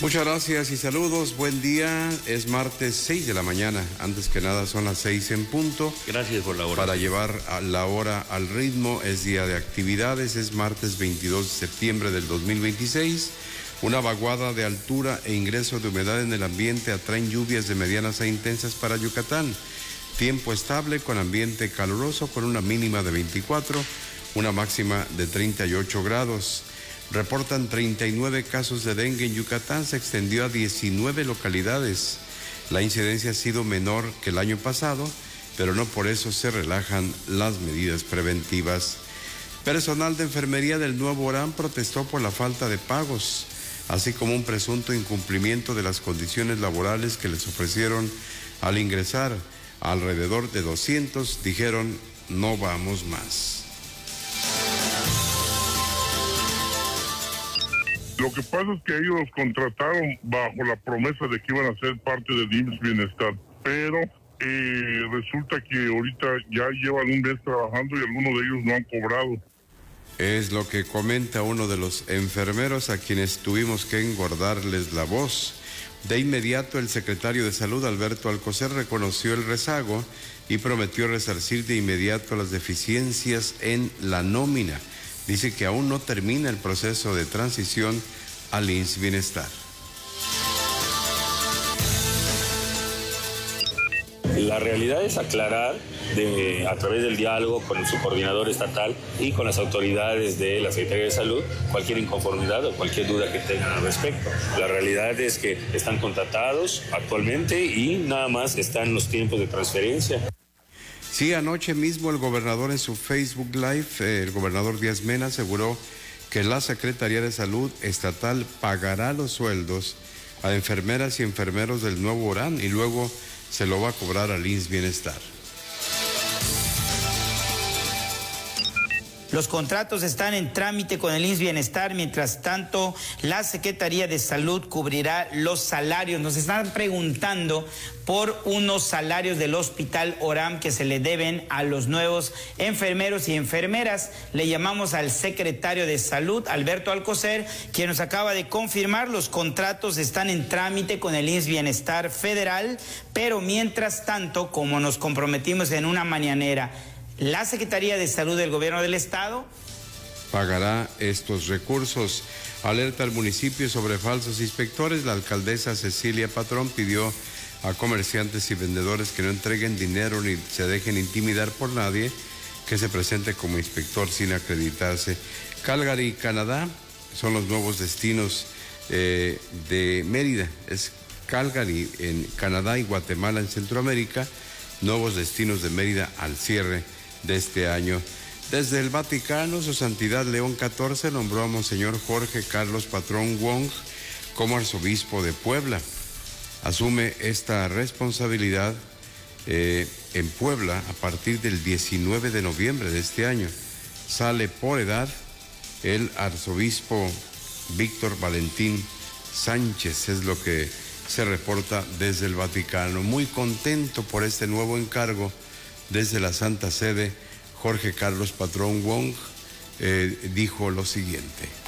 Muchas gracias y saludos, buen día, es martes 6 de la mañana, antes que nada son las 6 en punto. Gracias por la hora. Para llevar a la hora al ritmo, es día de actividades, es martes 22 de septiembre del 2026, una vaguada de altura e ingreso de humedad en el ambiente atraen lluvias de medianas a intensas para Yucatán, tiempo estable con ambiente caluroso con una mínima de 24, una máxima de 38 grados. Reportan 39 casos de dengue en Yucatán, se extendió a 19 localidades. La incidencia ha sido menor que el año pasado, pero no por eso se relajan las medidas preventivas. Personal de enfermería del Nuevo Orán protestó por la falta de pagos, así como un presunto incumplimiento de las condiciones laborales que les ofrecieron al ingresar. Alrededor de 200 dijeron, no vamos más. Lo que pasa es que ellos los contrataron bajo la promesa de que iban a ser parte del IMSS Bienestar, pero resulta que ahorita ya llevan un mes trabajando y algunos de ellos no han cobrado. Es lo que comenta uno de los enfermeros a quienes tuvimos que engordarles la voz. De inmediato el secretario de Salud, Alberto Alcocer, reconoció el rezago y prometió resarcir de inmediato las deficiencias en la nómina. Dice que aún no termina el proceso de transición al IMSS Bienestar. La realidad es aclarar a través del diálogo con su coordinador estatal y con las autoridades de la Secretaría de Salud cualquier inconformidad o cualquier duda que tengan al respecto. La realidad es que están contratados actualmente y nada más están los tiempos de transferencia. Sí, anoche mismo el gobernador en su Facebook Live, el gobernador Díaz Mena, aseguró que la Secretaría de Salud Estatal pagará los sueldos a enfermeras y enfermeros del Nuevo Orán y luego se lo va a cobrar al IMSS Bienestar. Los contratos están en trámite con el IMSS Bienestar, mientras tanto la Secretaría de Salud cubrirá los salarios. Nos están preguntando por unos salarios del Hospital Orán que se le deben a los nuevos enfermeros y enfermeras. Le llamamos al secretario de Salud, Alberto Alcocer, quien nos acaba de confirmar los contratos están en trámite con el IMSS Bienestar Federal, pero mientras tanto, como nos comprometimos en una mañanera, la Secretaría de Salud del Gobierno del Estado pagará estos recursos. Alerta al municipio sobre falsos inspectores. La alcaldesa Cecilia Patrón pidió a comerciantes y vendedores que no entreguen dinero ni se dejen intimidar por nadie que se presente como inspector sin acreditarse. Calgary y Canadá son los nuevos destinos de Mérida. Es Calgary en Canadá y Guatemala en Centroamérica, nuevos destinos de Mérida al cierre de este año. Desde el Vaticano, Su Santidad León XIV nombró a Monseñor Jorge Carlos Patrón Wong como arzobispo de Puebla. Asume esta responsabilidad en Puebla a partir del 19 de noviembre de este año. Sale por edad el arzobispo Víctor Valentín Sánchez, es lo que se reporta desde el Vaticano. Muy contento por este nuevo encargo desde la Santa Sede. Jorge Carlos Patrón Wong dijo lo siguiente.